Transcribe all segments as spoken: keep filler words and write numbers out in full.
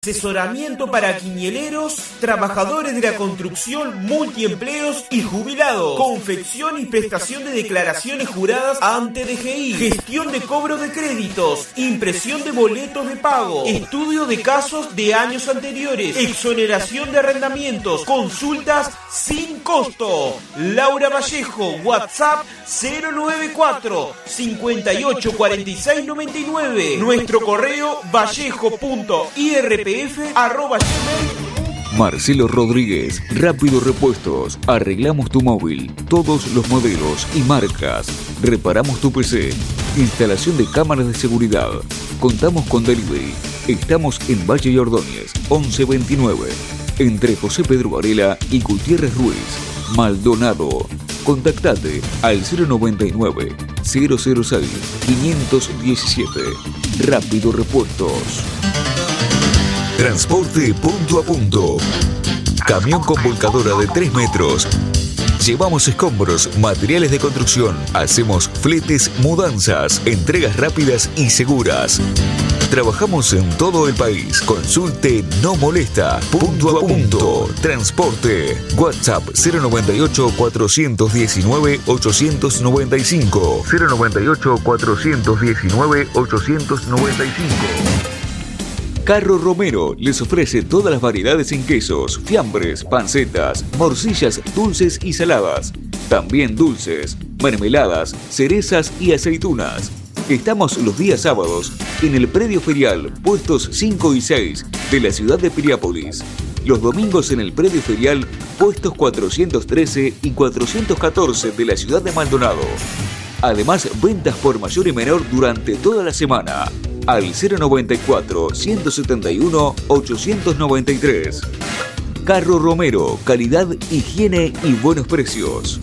asesoramiento para quiñeleros, trabajadores de la construcción, multiempleos y jubilados, confección y prestación de declaraciones juradas ante D G I, gestión de cobro de créditos, impresión de boletos de pago, estudio de casos de años anteriores, exoneración de arrendamientos, consultas sin costo. Laura Vallejo, WhatsApp cero noventa y cuatro, cincuenta y ocho cuarenta y seis noventa y nueve. Nuestro correo vallejo punto i r p f arroba gmail. Marcelo Rodríguez, Rápido Repuestos. Arreglamos tu móvil, todos los modelos y marcas. Reparamos tu P C. Instalación de cámaras de seguridad. Contamos con delivery. Estamos en Valle y Ordóñez, once veintinueve. Entre José Pedro Varela y Gutiérrez Ruiz. Maldonado. Contactate al cero noventa y nueve, cero cero seis, quinientos diecisiete. Rápido Repuestos. Transporte punto a punto. Camión con volcadora de tres metros. Llevamos escombros, materiales de construcción. Hacemos fletes, mudanzas, entregas rápidas y seguras. Trabajamos en todo el país. Consulte No Molesta. Punto a punto. Transporte. WhatsApp cero noventa y ocho, cuatrocientos diecinueve, ochocientos noventa y cinco. cero noventa y ocho, cuatrocientos diecinueve, ochocientos noventa y cinco. Carro Romero les ofrece todas las variedades en quesos, fiambres, pancetas, morcillas dulces y saladas. También dulces, mermeladas, cerezas y aceitunas. Estamos los días sábados en el predio ferial, puestos cinco y seis de la ciudad de Piriápolis. Los domingos en el predio ferial, puestos cuatrocientos trece y cuatrocientos catorce de la ciudad de Maldonado. Además, ventas por mayor y menor durante toda la semana. Al cero noventa y cuatro, ciento setenta y uno, ochocientos noventa y tres. Carro Romero, calidad, higiene y buenos precios.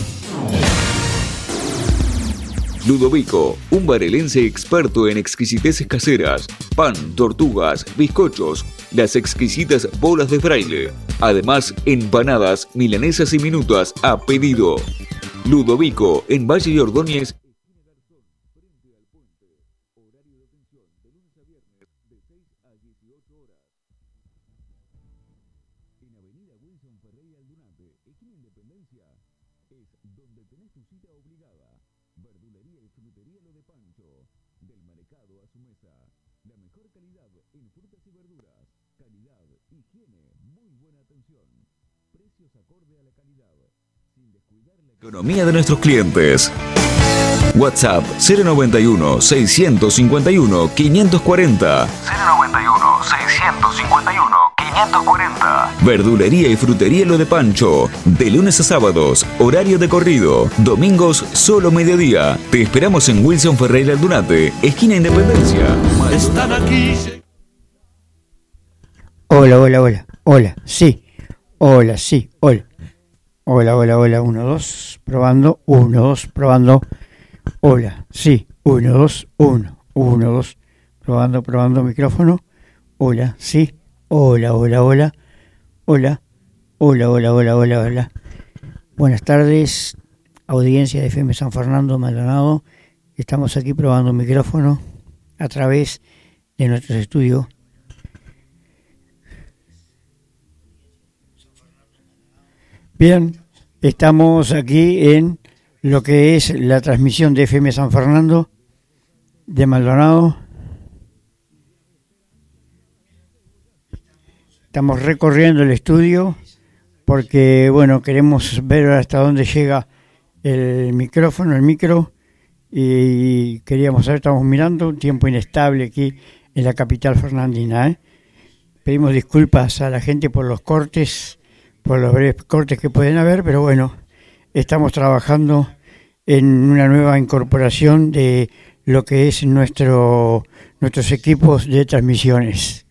Ludovico, un varelense experto en exquisiteces caseras, pan, tortugas, bizcochos, las exquisitas bolas de fraile. Además, empanadas, milanesas y minutas a pedido. Ludovico, en Valle y Ordóñez. Economía de nuestros clientes. WhatsApp cero noventa y uno, seiscientos cincuenta y uno, quinientos cuarenta. cero noventa y uno, seiscientos cincuenta y uno, quinientos cuarenta. Verdulería y frutería Lo de Pancho. De lunes a sábados, horario de corrido. Domingos, solo mediodía. Te esperamos en Wilson Ferreira Aldunate, esquina Independencia. Están aquí. Hola, hola, hola. Hola, sí. Hola, sí, hola. Hola, hola, hola, uno, dos, probando, uno, dos, probando, hola, sí, uno, dos, uno, uno, dos, probando, probando micrófono, hola, sí, hola, hola, hola, hola, hola, hola, hola, hola, hola. Buenas tardes, audiencia de F M San Fernando, Maldonado. Estamos aquí probando micrófono a través de nuestros estudios. Bien, estamos aquí en lo que es la transmisión de F M San Fernando de Maldonado. Estamos recorriendo el estudio porque, bueno, queremos ver hasta dónde llega el micrófono, el micro, y queríamos saber, estamos mirando un tiempo inestable aquí en la capital fernandina, ¿eh? Pedimos disculpas a la gente por los cortes, por los breves cortes que pueden haber, pero bueno, estamos trabajando en una nueva incorporación de lo que es nuestro nuestros equipos de transmisiones.